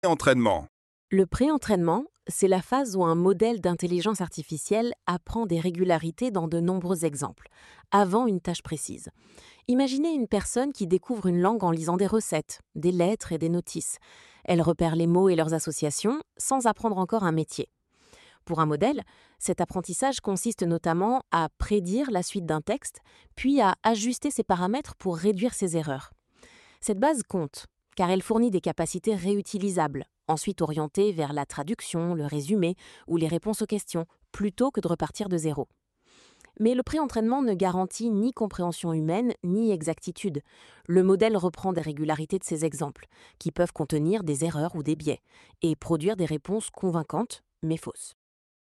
Entraînement. Le pré-entraînement, c'est la phase où un modèle d'intelligence artificielle apprend des régularités dans de nombreux exemples, avant une tâche précise. Imaginez une personne qui découvre une langue en lisant des recettes, des lettres et des notices. Elle repère les mots et leurs associations sans apprendre encore un métier. Pour un modèle, cet apprentissage consiste notamment à prédire la suite d'un texte, puis à ajuster ses paramètres pour réduire ses erreurs. Cette base compte, car elle fournit des capacités réutilisables, ensuite orientées vers la traduction, le résumé ou les réponses aux questions, plutôt que de repartir de zéro. Mais le pré-entraînement ne garantit ni compréhension humaine ni exactitude. Le modèle reprend des régularités de ses exemples, qui peuvent contenir des erreurs ou des biais, et produire des réponses convaincantes, mais fausses.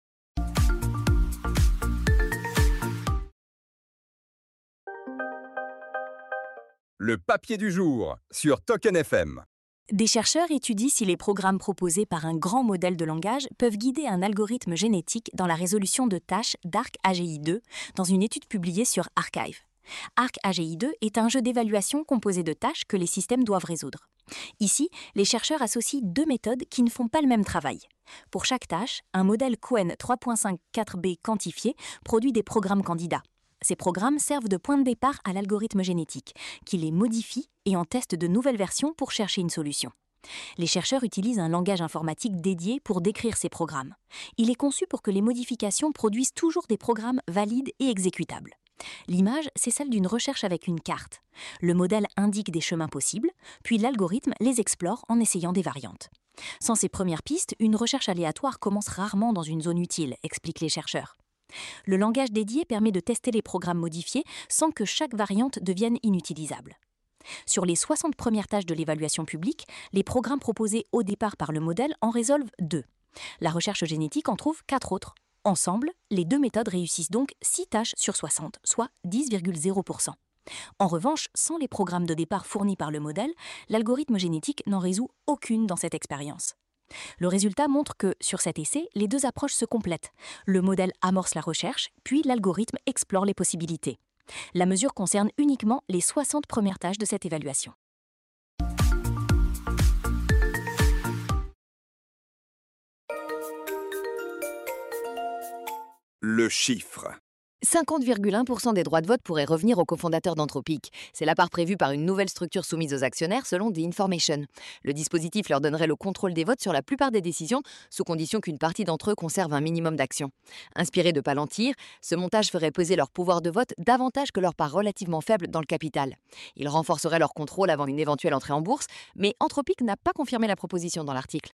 Le papier du jour sur Token FM. Des chercheurs étudient si les programmes proposés par un grand modèle de langage peuvent guider un algorithme génétique dans la résolution de tâches d'ArcAGI2 dans une étude publiée sur Archive. ArcAGI2 est un jeu d'évaluation composé de tâches que les systèmes doivent résoudre. Ici, les chercheurs associent deux méthodes qui ne font pas le même travail. Pour chaque tâche, un modèle Cohen 3.54b quantifié produit des programmes candidats. Ces programmes servent de point de départ à l'algorithme génétique, qui les modifie et en teste de nouvelles versions pour chercher une solution. Les chercheurs utilisent un langage informatique dédié pour décrire ces programmes. Il est conçu pour que les modifications produisent toujours des programmes valides et exécutables. L'image, c'est celle d'une recherche avec une carte. Le modèle indique des chemins possibles, puis l'algorithme les explore en essayant des variantes. Sans ces premières pistes, une recherche aléatoire commence rarement dans une zone utile, expliquent les chercheurs. Le langage dédié permet de tester les programmes modifiés sans que chaque variante devienne inutilisable. Sur les 60 premières tâches de l'évaluation publique, les programmes proposés au départ par le modèle en résolvent 2. La recherche génétique en trouve 4 autres. Ensemble, les deux méthodes réussissent donc 6 tâches sur 60, soit 10,0%. En revanche, sans les programmes de départ fournis par le modèle, l'algorithme génétique n'en résout aucune dans cette expérience. Le résultat montre que, sur cet essai, les deux approches se complètent. Le modèle amorce la recherche, puis l'algorithme explore les possibilités. La mesure concerne uniquement les 60 premières tâches de cette évaluation. Le chiffre. 50,1% des droits de vote pourraient revenir aux cofondateurs d'Anthropic. C'est la part prévue par une nouvelle structure soumise aux actionnaires selon The Information. Le dispositif leur donnerait le contrôle des votes sur la plupart des décisions, sous condition qu'une partie d'entre eux conserve un minimum d'actions. Inspiré de Palantir, ce montage ferait peser leur pouvoir de vote davantage que leur part relativement faible dans le capital. Il renforcerait leur contrôle avant une éventuelle entrée en bourse, mais Anthropic n'a pas confirmé la proposition dans l'article.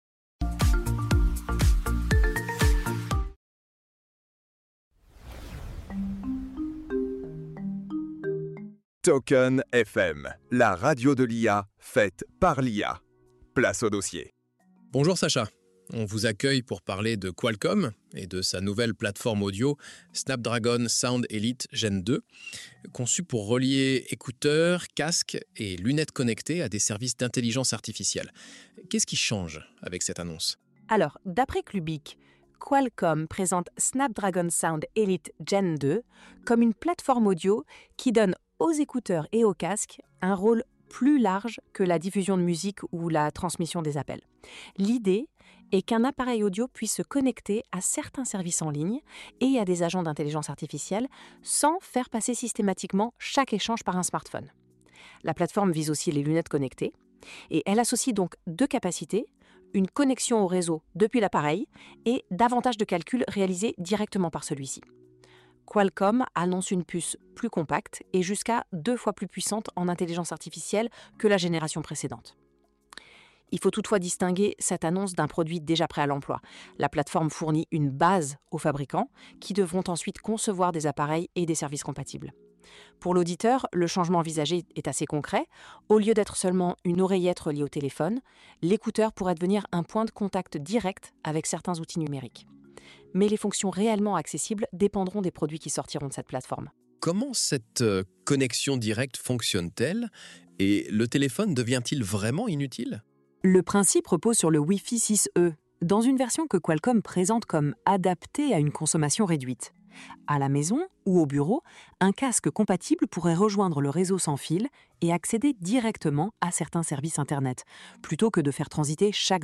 Token FM, la radio de l'IA faite par l'IA. Place au dossier. Bonjour Sacha, on vous accueille pour parler de Qualcomm et de sa nouvelle plateforme audio Snapdragon Sound Elite Gen 2, conçue pour relier écouteurs, casques et lunettes connectées à des services d'intelligence artificielle. Qu'est-ce qui change avec cette annonce ? Alors, d'après Clubic, Qualcomm présente Snapdragon Sound Elite Gen 2 comme une plateforme audio qui donne aux écouteurs et aux casques un rôle plus large que la diffusion de musique ou la transmission des appels. L'idée est qu'un appareil audio puisse se connecter à certains services en ligne et à des agents d'intelligence artificielle sans faire passer systématiquement chaque échange par un smartphone. La plateforme vise aussi les lunettes connectées et elle associe donc deux capacités, une connexion au réseau depuis l'appareil et davantage de calculs réalisés directement par celui-ci. Qualcomm annonce une puce plus compacte et jusqu'à 2 fois plus puissante en intelligence artificielle que la génération précédente. Il faut toutefois distinguer cette annonce d'un produit déjà prêt à l'emploi. La plateforme fournit une base aux fabricants qui devront ensuite concevoir des appareils et des services compatibles. Pour l'auditeur, le changement envisagé est assez concret. Au lieu d'être seulement une oreillette reliée au téléphone, l'écouteur pourrait devenir un point de contact direct avec certains outils numériques. Mais les fonctions réellement accessibles dépendront des produits qui sortiront de cette plateforme. Comment cette connexion directe fonctionne-t-elle et le téléphone devient-il vraiment inutile ? Le principe repose sur le Wi-Fi 6E, dans une version que Qualcomm présente comme adaptée à une consommation réduite. À la maison ou au bureau, un casque compatible pourrait rejoindre le réseau sans fil et accéder directement à certains services Internet, plutôt que de faire transiter chaque